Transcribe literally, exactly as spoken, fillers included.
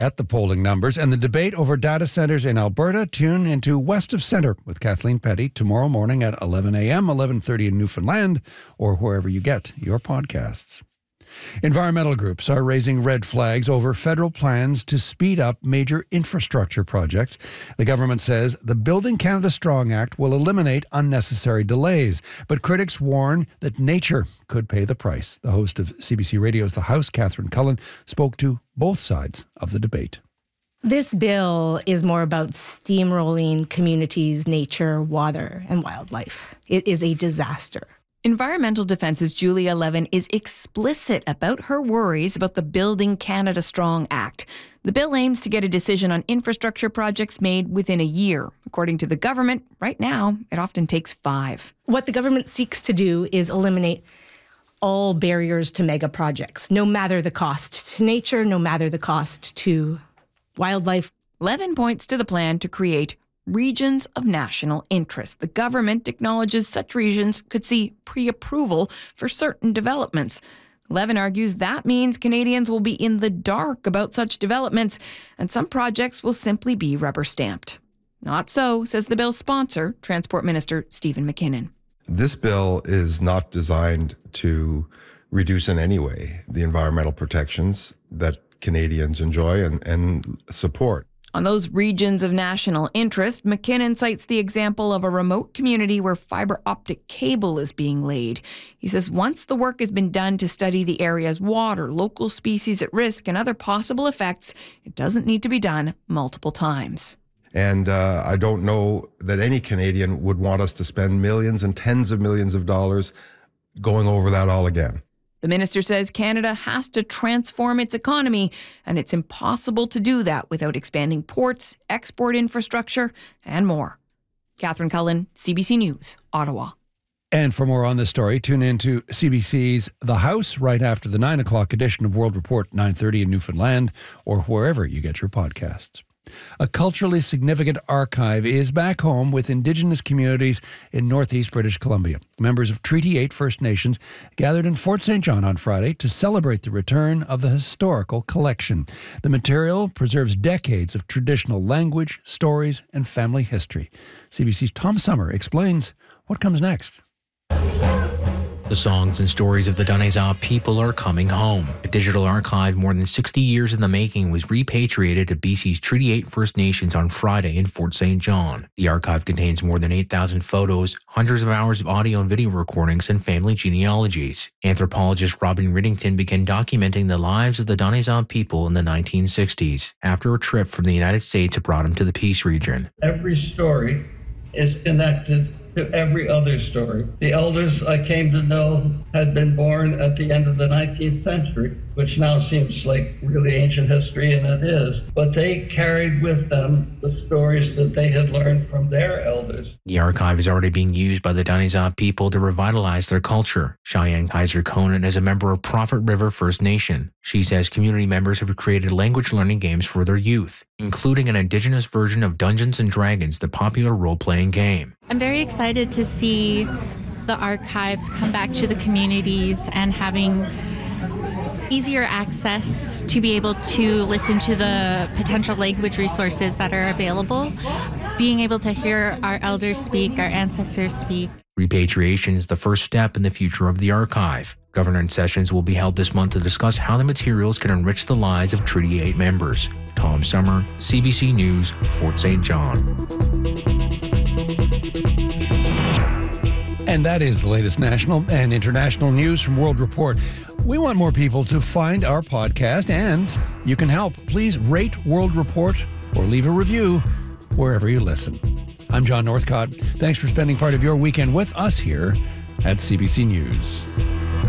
at the polling numbers and the debate over data centers in Alberta. Tune into West of Centre with Kathleen Petty tomorrow morning at eleven a.m., eleven thirty in Newfoundland, or wherever you get your podcasts. Environmental groups are raising red flags over federal plans to speed up major infrastructure projects. The government says the Building Canada Strong Act will eliminate unnecessary delays, but critics warn that nature could pay the price. The host of C B C Radio's The House, Catherine Cullen, spoke to both sides of the debate. This bill is more about steamrolling communities, nature, water, and wildlife. It is a disaster. Environmental Defence's Julia Levin is explicit about her worries about the Building Canada Strong Act. The bill aims to get a decision on infrastructure projects made within a year. According to the government, right now, it often takes five. What the government seeks to do is eliminate all barriers to mega projects, no matter the cost to nature, no matter the cost to wildlife. Levin points to the plan to create regions of national interest. The government acknowledges such regions could see pre-approval for certain developments. Levin argues that means Canadians will be in the dark about such developments, and some projects will simply be rubber-stamped. Not so, says the bill's sponsor, Transport Minister Stephen McKinnon. This bill is not designed to reduce in any way the environmental protections that Canadians enjoy and, and support. On those regions of national interest, McKinnon cites the example of a remote community where fiber optic cable is being laid. He says once the work has been done to study the area's water, local species at risk, and other possible effects, it doesn't need to be done multiple times. And uh, I don't know that any Canadian would want us to spend millions and tens of millions of dollars going over that all again. The minister says Canada has to transform its economy, and it's impossible to do that without expanding ports, export infrastructure, and more. Catherine Cullen, C B C News, Ottawa. And for more on this story, tune in to C B C's The House right after the nine o'clock edition of World Report, nine thirty in Newfoundland, or wherever you get your podcasts. A culturally significant archive is back home with Indigenous communities in northeast British Columbia. Members of Treaty eight First Nations gathered in Fort Saint John on Friday to celebrate the return of the historical collection. The material preserves decades of traditional language, stories, and family history. C B C's Tom Summer explains what comes next. The songs and stories of the Danezaa people are coming home. A digital archive more than sixty years in the making was repatriated to B C's Treaty eight First Nations on Friday in Fort Saint John. The archive contains more than eight thousand photos, hundreds of hours of audio and video recordings, and family genealogies. Anthropologist Robin Riddington began documenting the lives of the Danezaa people in the nineteen sixties after a trip from the United States brought him to the Peace region. Every story is connected to every other story. The elders I came to know had been born at the end of the nineteenth century, which now seems like really ancient history, and it is. But they carried with them the stories that they had learned from their elders. The archive is already being used by the Danezaa people to revitalize their culture. Cheyenne Kaiser Conan is a member of Prophet River First Nation. She says community members have created language learning games for their youth, including an Indigenous version of Dungeons and Dragons, the popular role-playing game. I'm very excited to see the archives come back to the communities and having easier access to be able to listen to the potential language resources that are available, being able to hear our elders speak, our ancestors speak. Repatriation is the first step in the future of the archive. Governance sessions will be held this month to discuss how the materials can enrich the lives of Treaty eight members. Tom Summer, C B C News, Fort Saint John. And that is the latest national and international news from World Report. We want more people to find our podcast, and you can help. Please rate World Report or leave a review wherever you listen. I'm John Northcott. Thanks for spending part of your weekend with us here at C B C News.